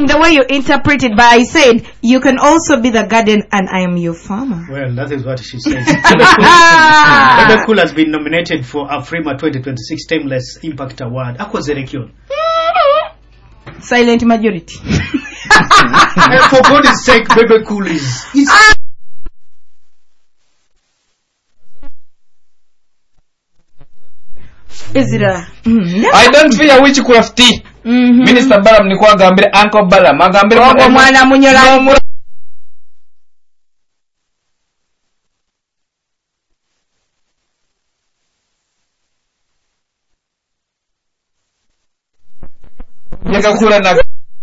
on the way you interpret it, but I said you can also be the garden and I am your farmer. Well, that is what she says. Bebe Cool has been nominated for Afrima 2026 Timeless Impact Award. Akozerekyo. Silent majority. For God's sake, Bebe Cool is Ezra. I don't fear witchcraft. Minister Balam ni kwa gambire Uncle Balam agambire mwana munyola yakakula na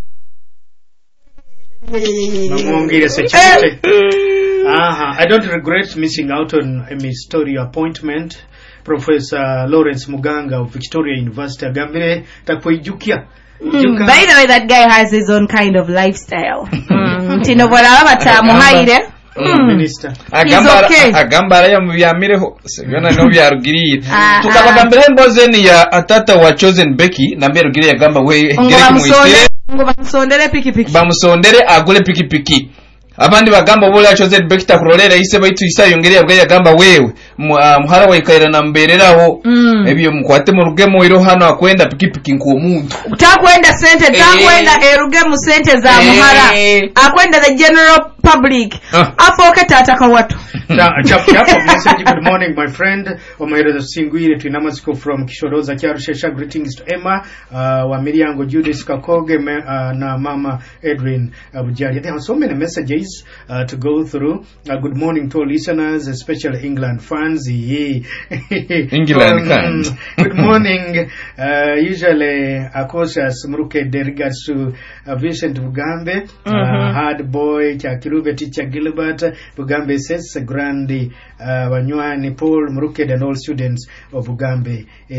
I don't regret missing out on a ministerial appointment. Professor Lawrence Muganga of Victoria University agambire takwejukia. By the way, that guy has his own kind of lifestyle. Tinobola batamu haire. Minister. Agambara ya mubyamireho sigana no byarugirira. Tukabagambira emboze ni ya atata wa Chosen Becky na mbirugirira agamba we gereki muisire. Ngo bamusondere pikipiki. Bamusondere agule pikipiki. Abandi bagamba bola Chosen Becky takurolera ise baitu isayongerera bwa yagamba wewe muhara wayikaira na mbereraho ebyo mukwate mu rugemo iro hano akwenda pikipiki nko muntu utakwenda sente takwenda erugemu sente za muhara akwenda the general public afoke tataka watu chap message. Good morning my friend Omaherezo Singwire twinamasiko from Kishoroza Kyarushesha. Greetings to Emma wa Miriango Judith Kakoge na mama Edwin Bujali. There are so many messages to go through. Good morning to all listeners, especially England fans. England fans. Good morning. Usually cautious Muruke de regards to Vincent Bugambe, hard boy Kirube teacher Gilbert Bugambe says Grandi Wanywani Paul Muruke and all students of Bugambe.